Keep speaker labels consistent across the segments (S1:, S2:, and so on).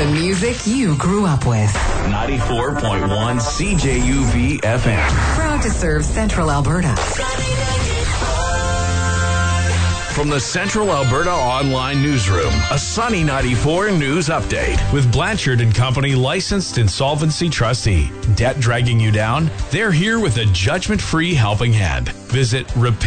S1: music you grew up with.
S2: 94.1 CJUV FM.
S1: Proud to serve Central Alberta.
S2: From the Central Alberta Online Newsroom, a Sunny 94 news update.
S3: With Blanchard & Company, licensed insolvency trustee. Debt dragging you down? They're here with a judgment-free helping hand. Visit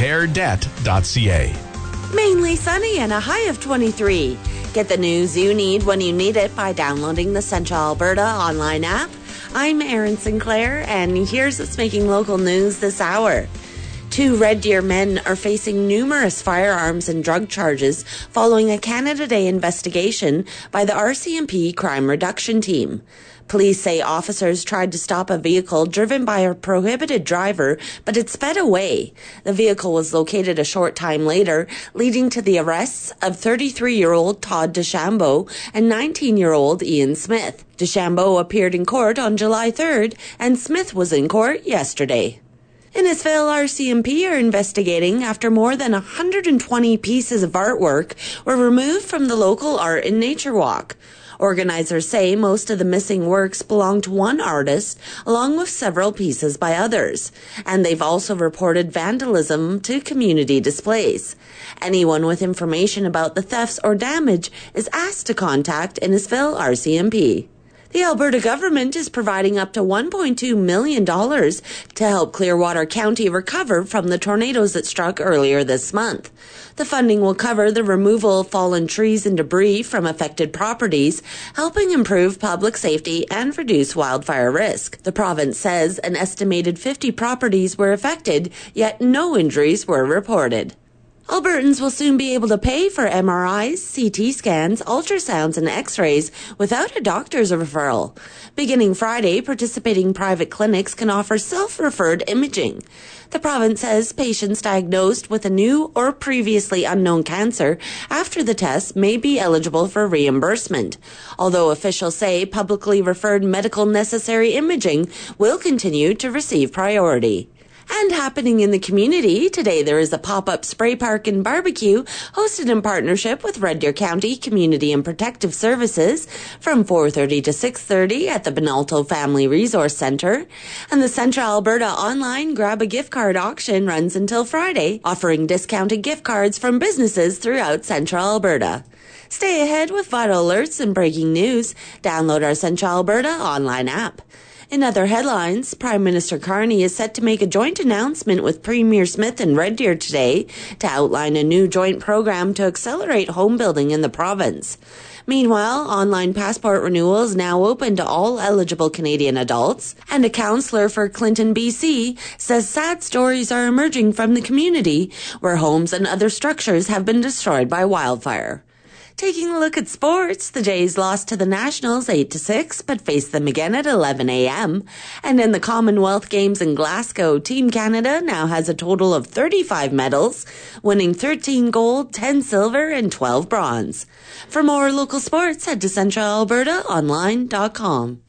S3: repairdebt.ca.
S4: Mainly sunny and a high of 23. Get the news you need when you need it by downloading the Central Alberta Online app. I'm Erin Sinclair, and here's what's making local news this hour. 2 Red Deer men are facing numerous firearms and drug charges following a Canada Day investigation by the RCMP Crime Reduction Team. Police say officers tried to stop a vehicle driven by a prohibited driver, but it sped away. The vehicle was located a short time later, leading to the arrests of 33-year-old Todd DeChambeau and 19-year-old Ian Smith. DeChambeau appeared in court on July 3rd, and Smith was in court yesterday. Innisfil RCMP are investigating after more than 120 pieces of artwork were removed from the local Art and Nature Walk. Organizers say most of the missing works belong to one artist, along with several pieces by others. And they've also reported vandalism to community displays. Anyone with information about the thefts or damage is asked to contact Innisfil RCMP. The Alberta government is providing up to $1.2 million to help Clearwater County recover from the tornadoes that struck earlier this month. The funding will cover the removal of fallen trees and debris from affected properties, helping improve public safety and reduce wildfire risk. The province says an estimated 50 properties were affected, yet no injuries were reported. Albertans will soon be able to pay for MRIs, CT scans, ultrasounds, and x-rays without a doctor's referral. Beginning Friday, participating private clinics can offer self-referred imaging. The province says patients diagnosed with a new or previously unknown cancer after the test may be eligible for reimbursement, although officials say publicly referred medical necessary imaging will continue to receive priority. And happening in the community, today there is a pop-up spray park and barbecue hosted in partnership with Red Deer County Community and Protective Services from 4:30 to 6:30 at the Benalto Family Resource Centre. And the Central Alberta Online Grab a Gift Card auction runs until Friday, offering discounted gift cards from businesses throughout Central Alberta. Stay ahead with vital alerts and breaking news. Download our Central Alberta Online app. In other headlines, Prime Minister Carney is set to make a joint announcement with Premier Smith and Red Deer today to outline a new joint program to accelerate home building in the province. Meanwhile, online passport renewal is now open to all eligible Canadian adults, and a councillor for Clinton, BC, says sad stories are emerging from the community where homes and other structures have been destroyed by wildfire. Taking a look at sports, the Jays lost to the Nationals 8-6, but faced them again at 11 a.m. And in the Commonwealth Games in Glasgow, Team Canada now has a total of 35 medals, winning 13 gold, 10 silver, and 12 bronze. For more local sports, head to centralalbertaonline.com.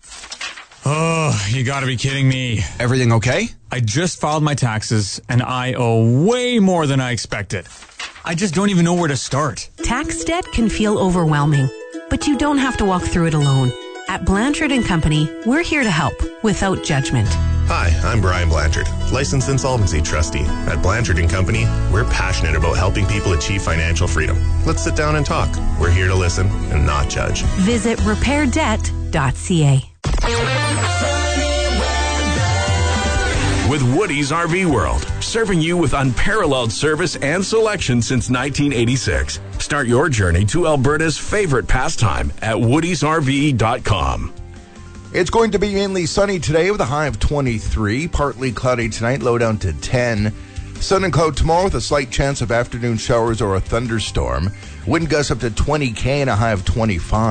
S5: Oh, you gotta be kidding me.
S6: Everything okay?
S5: I just filed my taxes, and I owe way more than I expected. I just don't even know where to start.
S7: Tax debt can feel overwhelming, but you don't have to walk through it alone. At Blanchard & Company, we're here to help without judgment.
S8: Hi, I'm Brian Blanchard, licensed insolvency trustee. At Blanchard & Company, we're passionate about helping people achieve financial freedom. Let's sit down and talk. We're here to listen and not judge.
S7: Visit repairdebt.ca.
S2: With Woody's RV World, serving you with unparalleled service and selection since 1986. Start your journey to Alberta's favorite pastime at woodysrv.com.
S6: It's going to be mainly sunny today with a high of 23, partly cloudy tonight, low down to 10. Sun and cloud tomorrow with a slight chance of afternoon showers or a thunderstorm. Wind gusts up to 20 km and a high of 25.